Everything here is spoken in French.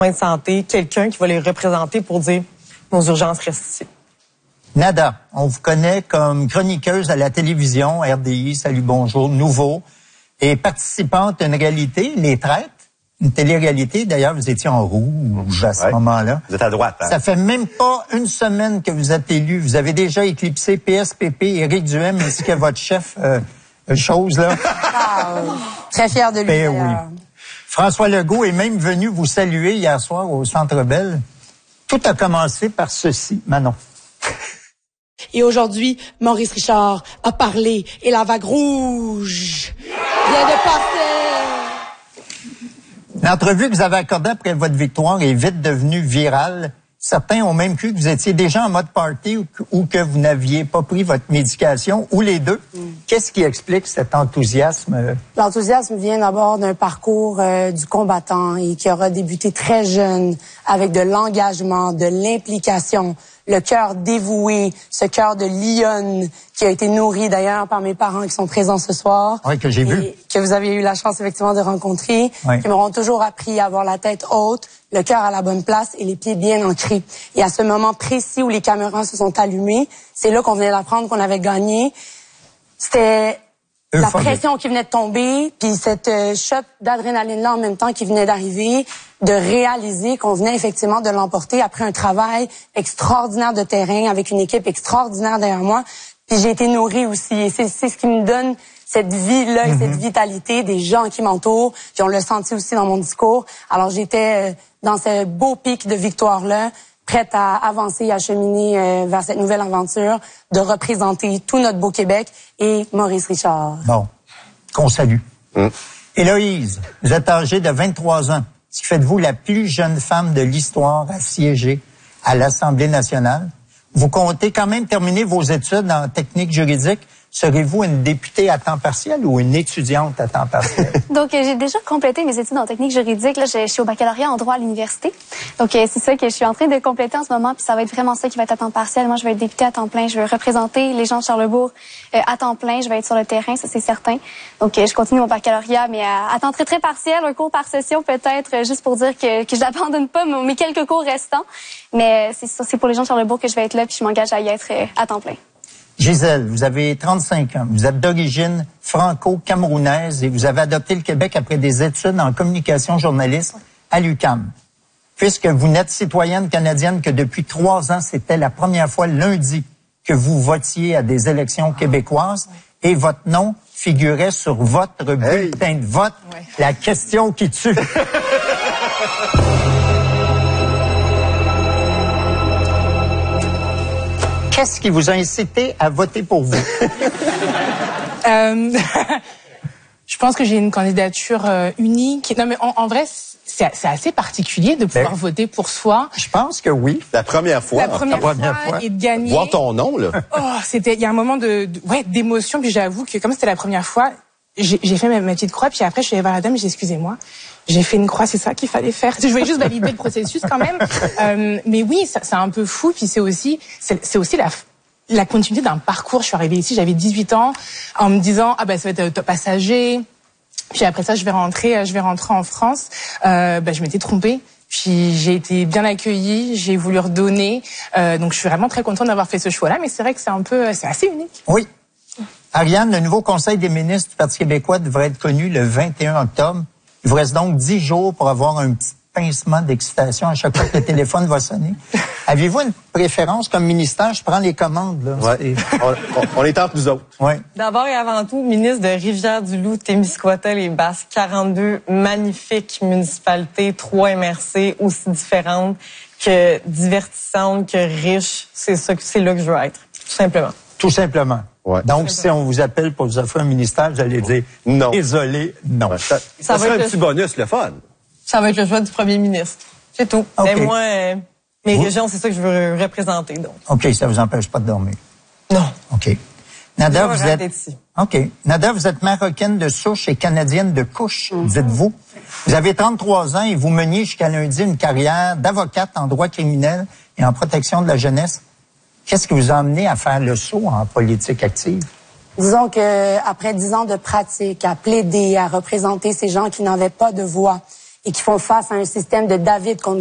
de santé, quelqu'un qui va les représenter pour dire nos urgences restent ici. Nada, on vous connaît comme chroniqueuse à la télévision, RDI, Salut Bonjour, Nouveau, et participante à une réalité, Les Traites, une télé-réalité. D'ailleurs, vous étiez en rouge à ce moment-là. Vous êtes à droite. Hein? Ça fait même pas une semaine que vous êtes élu. Vous avez déjà éclipsé PSPP, Éric Duhem, ainsi que votre chef, chose là. Très fier de lui. Ben oui. François Legault est même venu vous saluer hier soir au Centre Bell. Tout a commencé par ceci, Manon. Et aujourd'hui, Maurice Richard a parlé et la vague rouge vient de passer. L'entrevue que vous avez accordée après votre victoire est vite devenue virale. Certains ont même cru que vous étiez déjà en mode party ou que vous n'aviez pas pris votre médication, ou les deux. Qu'est-ce qui explique cet enthousiasme? L'enthousiasme vient d'abord d'un parcours du combattant et qui aura débuté très jeune avec de l'engagement, de l'implication, le cœur dévoué, ce cœur de lionne qui a été nourri d'ailleurs par mes parents qui sont présents ce soir. Oui, que j'ai vu. Que vous avez eu la chance effectivement de rencontrer, oui. Qui m'auront toujours appris à avoir la tête haute, le cœur à la bonne place et les pieds bien ancrés. Et à ce moment précis où les caméras se sont allumées, c'est là qu'on venait d'apprendre qu'on avait gagné. C'était la pression qui venait de tomber, puis cette shot d'adrénaline-là en même temps qui venait d'arriver, de réaliser qu'on venait effectivement de l'emporter après un travail extraordinaire de terrain avec une équipe extraordinaire derrière moi. Puis j'ai été nourrie aussi, et c'est ce qui me donne cette vie-là et cette vitalité des gens qui m'entourent. Puis on l'a senti aussi dans mon discours. Alors j'étais dans ce beau pic de victoire-là, prête à avancer et à cheminer vers cette nouvelle aventure, de représenter tout notre beau Québec et Maurice Richard. Bon, qu'on salue. Héloïse, vous êtes âgée de 23 ans, ce qui fait de vous la plus jeune femme de l'histoire à siéger à l'Assemblée nationale. Vous comptez quand même terminer vos études en technique juridique. Serez-vous une députée à temps partiel ou une étudiante à temps partiel? Donc, j'ai déjà complété mes études en technique juridique. Là, je suis au baccalauréat en droit à l'université. Donc, c'est ça que je suis en train de compléter en ce moment. Puis ça va être vraiment ça qui va être à temps partiel. Moi, je vais être députée à temps plein. Je vais représenter les gens de Charlesbourg à temps plein. Je vais être sur le terrain, ça c'est certain. Donc, je continue mon baccalauréat, mais à temps très, très partiel, un cours par session peut-être, juste pour dire que je n'abandonne pas mes quelques cours restants. Mais c'est ça, c'est pour les gens de Charlesbourg que je vais être là, puis je m'engage à y être à temps plein. Gisèle, vous avez 35 ans. Vous êtes d'origine franco-camerounaise et vous avez adopté le Québec après des études en communication journaliste à l'UQAM. Puisque vous n'êtes citoyenne canadienne que depuis 3 ans, c'était la première fois lundi que vous votiez à des élections québécoises et votre nom figurait sur votre bulletin de vote. La question qui tue. Qu'est-ce qui vous a incité à voter pour vous? Je pense que j'ai une candidature unique. Non, mais en vrai, c'est assez particulier de pouvoir voter pour soi. Je pense que oui. La première fois. La première fois et de gagner. Voir ton nom, là. Il y a un moment d'émotion, puis j'avoue que comme c'était la première fois, j'ai fait ma petite croix, puis après je suis allée voir la dame, j'ai dit excusez-moi, j'ai fait une croix, c'est ça qu'il fallait faire. Je voulais juste valider le processus quand même. Mais oui, c'est un peu fou, puis c'est aussi la continuité d'un parcours. Je suis arrivée ici, j'avais 18 ans, en me disant ça va être passager. Puis après ça, je vais rentrer en France. Je m'étais trompée. Puis j'ai été bien accueillie, j'ai voulu redonner. Donc je suis vraiment très contente d'avoir fait ce choix-là, mais c'est vrai que c'est assez unique. Oui. Ariane, le nouveau Conseil des ministres du Parti québécois devrait être connu le 21 octobre. Il vous reste donc 10 jours pour avoir un petit pincement d'excitation à chaque fois que le téléphone va sonner. Avez-vous une préférence comme ministère? Je prends les commandes, là. Ouais. On est entre nous autres. Ouais. D'abord et avant tout, ministre de Rivière-du-Loup, Témiscouata, les Basses, 42 magnifiques municipalités, 3 MRC, aussi différentes que divertissantes, que riches. C'est là que je veux être, tout simplement. Tout simplement. Ouais. Donc, si on vous appelle pour vous offrir un ministère, vous allez dire non. Désolé, non. Ouais, ça serait un petit bonus, le fun. Ça va être le choix du premier ministre. C'est tout. Okay. Mais moi, mes régions, c'est ça que je veux représenter. Donc. OK, ça vous empêche pas de dormir. Non. OK. Nada, vous êtes... Ici. OK. Nada, vous êtes marocaine de souche et canadienne de couche, dites-vous. Vous avez 33 ans et vous meniez jusqu'à lundi une carrière d'avocate en droit criminel et en protection de la jeunesse. Qu'est-ce qui vous a amené à faire le saut en politique active? Disons que après 10 ans de pratique, à plaider, à représenter ces gens qui n'avaient pas de voix et qui font face à un système de David contre